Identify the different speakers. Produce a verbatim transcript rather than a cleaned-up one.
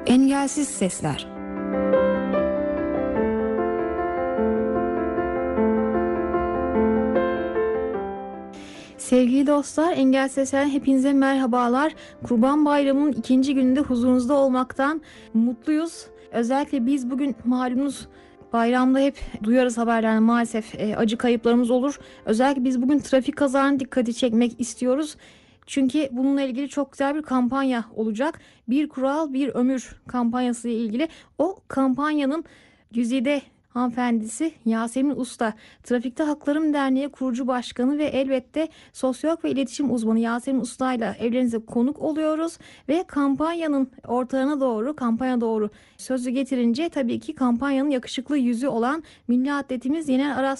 Speaker 1: Engelsiz Sesler. Sevgili dostlar, Engelsiz Sesler'den hepinize merhabalar. Kurban Bayramı'nın ikinci gününde huzurunuzda olmaktan mutluyuz. Özellikle biz bugün malumunuz bayramda hep duyarız haberlerden, maalesef e, acı kayıplarımız olur. Özellikle biz bugün trafik kazalarına dikkati çekmek istiyoruz. Çünkü bununla ilgili çok güzel bir kampanya olacak. Bir kural bir ömür kampanyası ile ilgili. O kampanyanın güzide hanımefendisi Yasemin Usta, Trafikte Haklarım Derneği kurucu başkanı ve elbette sosyolog ve iletişim uzmanı Yasemin Usta ile evlerinize konuk oluyoruz ve kampanyanın ortalarına doğru, kampanya doğru sözü getirince tabii ki kampanyanın yakışıklı yüzü olan milli atletimiz Yener Aras